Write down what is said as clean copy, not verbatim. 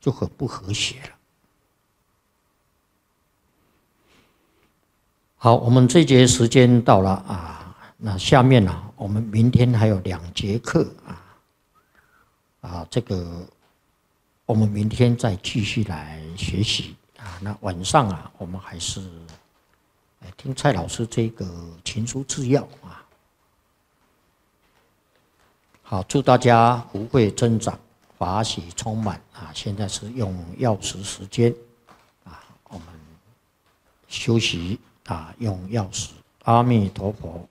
就很不和谐了。好，我们这节时间到了啊，那下面呢，我们明天还有2节课这个我们明天再继续来学习啊。那晚上啊，我们还是听蔡老师这个情书治要啊。好，祝大家福慧增长，法喜充满啊！现在是用药师时间啊，我们休息啊，用药师。阿弥陀佛。